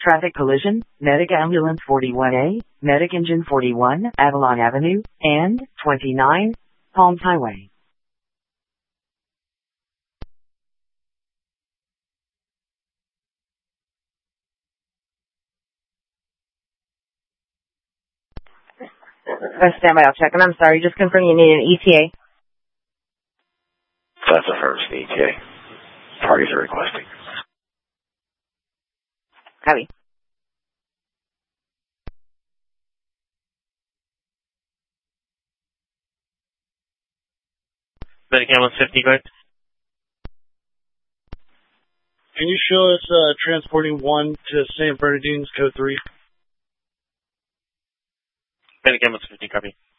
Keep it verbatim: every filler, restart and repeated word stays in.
Traffic collision, Medic Ambulance forty-one A, Medic Engine forty-one, Avalon Avenue, and twenty-nine, Palms Highway. Uh, stand by, I'll check. And I'm sorry, just confirm you need an E T A. That's a first E T A. Parties are requesting. Copy. Medic Ambulance fifty, go ahead. Can you show us uh, transporting one to Saint Bernardine's, code three? Medic Ambulance fifty, copy.